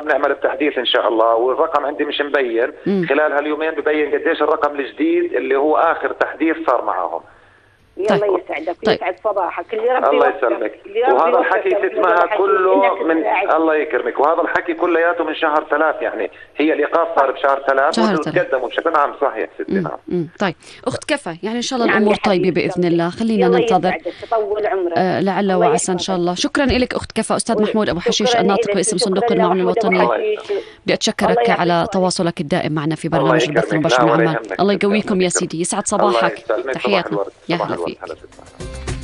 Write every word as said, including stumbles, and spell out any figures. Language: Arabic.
بنعمل التحديث ان شاء الله، والرقم عندي مش مبين. م. خلال هاليومين ببين قديش الرقم الجديد اللي هو اخر تحديث صار معهم. يلا طيب. يسعدك ويسعد طيب. صباحك. اللي ربي الله يسلمك. وهذا الحكي ستمها كله من الله يكرمك، وهذا الحكي كلياته من شهر ثلاث، يعني هي الإيقاف صار بشهر ثلاث وتقدموا بشكل عام. صحيح ستي. نعم. طيب أخت كفى، يعني إن شاء الله الأمور طيبة بإذن الله. خلينا ننتظر آه لعل وعسى إن شاء الله. شكرا لك أخت كفى. أستاذ محمود أبو حشيش الناطق باسم صندوق المعونة الوطني، بأتشكرك على تواصلك الدائم معنا في برنامج البث المباشر من عمان. الله يقويكم يا سيدي، يسعد صباحك. تحياتنا. يا هلا فيك.